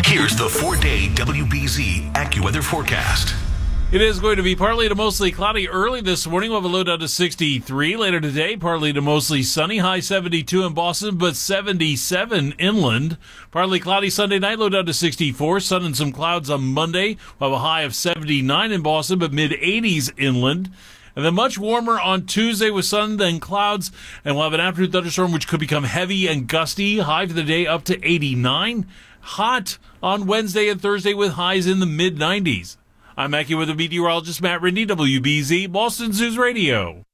Here's the 4-day WBZ AccuWeather forecast. It is going to be partly to mostly cloudy early this morning. We'll have a low down to 63. Later today, partly to mostly sunny. High 72 in Boston, but 77 inland. Partly cloudy Sunday night, low down to 64. Sun and some clouds on Monday. We'll have a high of 79 in Boston, but mid-80s inland. And then much warmer on Tuesday with sun, then clouds. And we'll have an afternoon thunderstorm, which could become heavy and gusty. High for the day up to 89. Hot on Wednesday and Thursday with highs in the mid-90s. I'm AccuWeather meteorologist Matt Rindy, WBZ, Boston News Radio.